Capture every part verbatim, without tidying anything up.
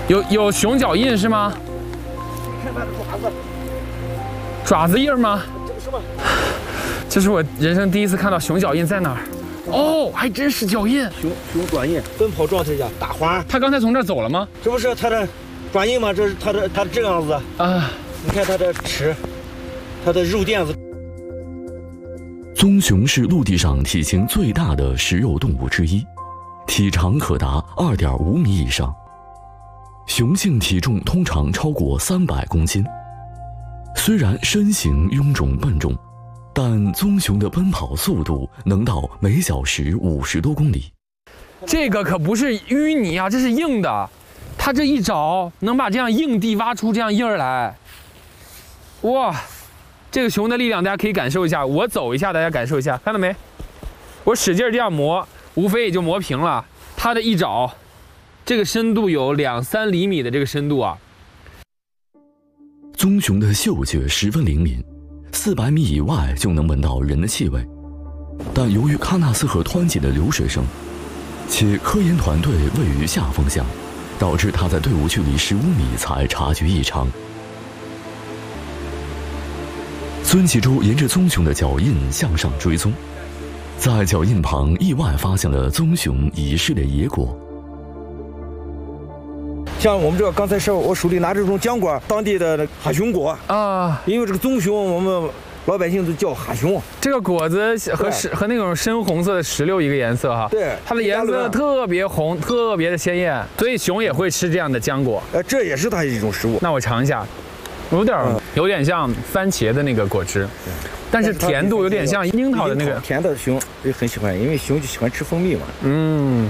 有有熊脚印是吗？ 你看它的爪子， 爪子印吗？ 这个是吧？ 这是我人生第一次看到熊脚印在哪儿？哦，还真是脚印。 熊熊爪印，奔跑状态下打滑。 他刚才从这儿走了吗？ 这不是它的爪印吗？这是它的它的这样子啊！ 你看它的齿，它的肉垫子。 棕熊是陆地上体型最大的食肉动物之一，体长可达二点五米以上。雄性体重通常超过三百公斤。虽然身形臃肿笨重，但棕熊的奔跑速度能到每小时五十多公里。 这个可不是淤泥啊，这是硬的。它这一找能把这样硬地挖出这样印儿来。哇，这个熊的力量大家可以感受一下。我走一下，大家感受一下，看到没？我使劲这样磨，无非也就磨平了。它的一找，这个深度有两三厘米的这个深度啊。 棕熊的嗅觉十分灵敏，四百米以外就能闻到人的气味。但由于喀纳斯河湍急的流水声，且科研团队位于下风向，导致他在队伍距离十五米才察觉异常。孙启洲沿着棕熊的脚印向上追踪，在脚印旁意外发现了棕熊遗失的野果。 像我们这个刚才是我手里拿这种浆果，当地的哈熊果啊， 因为这个棕熊我们老百姓都叫哈熊。 这个果子和石和那种深红色的石榴一个颜色哈， 对， 它的颜色特别红，特别的鲜艳，所以熊也会吃这样的浆果。 呃，这也是它一种食物。 那我尝一下，有点、嗯、有点像番茄的那个果汁，但是甜度有点像樱桃的那个。 甜的熊也很喜欢，因为熊就喜欢吃蜂蜜嘛。 嗯。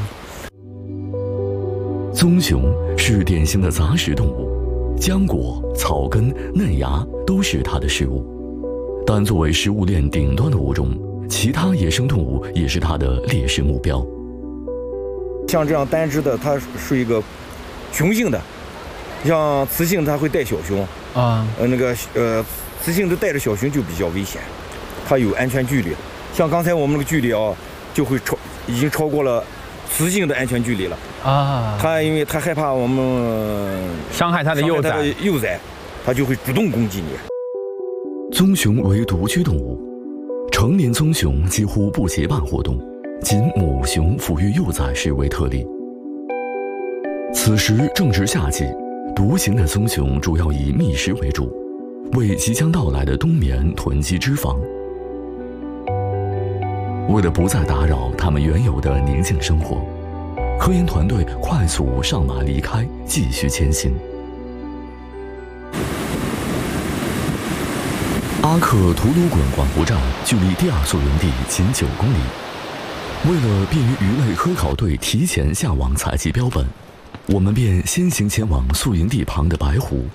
棕熊是典型的杂食动物，浆果、草根、嫩芽都是它的食物。但作为食物链顶端的物种，其他野生动物也是它的猎食目标。 像这样单只的，它是一个雄性的，像雌性它会带小熊啊，呃那个呃雌性的带着小熊就比较危险，它有安全距离。像刚才我们这个距离啊，就会超已经超过了雌性的安全距离了啊。它因为它害怕我们伤害它的幼崽， 幼崽，它就会主动攻击你。 棕熊为独居动物，成年棕熊几乎不结伴活动，仅母熊抚育幼崽时为特例。此时正值夏季，独行的棕熊主要以觅食为主，为即将到来的冬眠囤积脂肪。为了不再打扰它们原有的宁静生活，科研团队快速上马离开，继续前行。阿克图鲁滚管湖站距离第二宿营地仅九公里。为了便于鱼类科考队提前下网采集标本，我们便先行前往宿营地旁的白湖。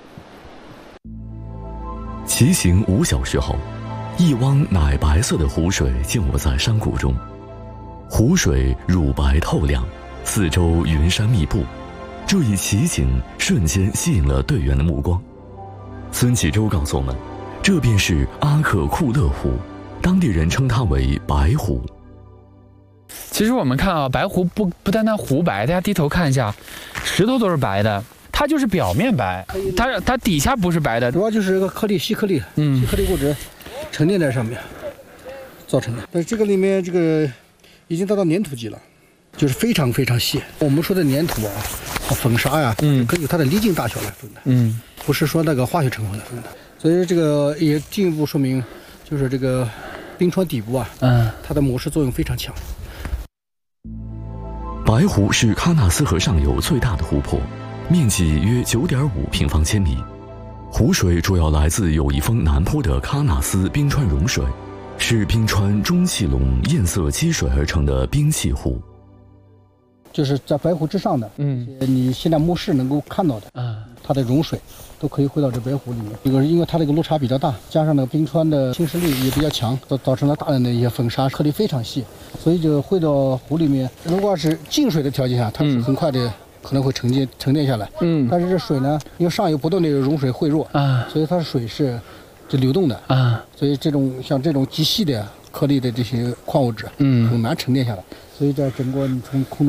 骑行五小时后，一汪奶白色的湖水浸没在山谷中，湖水乳白透亮，四周云山密布，这一奇景瞬间吸引了队员的目光。孙启洲告诉我们，这便是阿克库勒湖，当地人称它为白湖。 其实我们看啊，白湖不不单单湖白，大家低头看一下，石头都是白的，它就是表面白，它它底下不是白的， 主要就是这个颗粒细颗粒，嗯，细颗粒物质沉淀在上面造成的。但是这个里面这个已经达到粘土级了，就是非常非常细。我们说的粘土啊，粉沙呀，嗯，根据它的粒径大小来分的，嗯，不是说那个化学成分来分的。所以这个也进一步说明，就是这个冰川底部啊，嗯，它的磨蚀作用非常强。 白湖是喀纳斯河上游最大的湖泊，面积约 九点五平方千米。湖水主要来自有一峰南坡的喀纳斯冰川融水，是冰川中气龙堰塞积水而成的冰碛湖。 就是在白湖之上的，嗯，你现在目视能够看到的，啊，它的融水都可以汇到这白湖里面。这个因为它这个落差比较大，加上那个冰川的侵蚀力也比较强，造造成了大量的一些粉沙，颗粒非常细，所以就汇到湖里面。如果是静水的条件下，它是很快的可能会沉淀沉淀下来，嗯，但是这水呢，因为上游不断的有融水汇入啊，所以它的水是这流动的啊，所以这种像这种极细的颗粒的这些矿物质，嗯，很难沉淀下来，所以在整个你从空中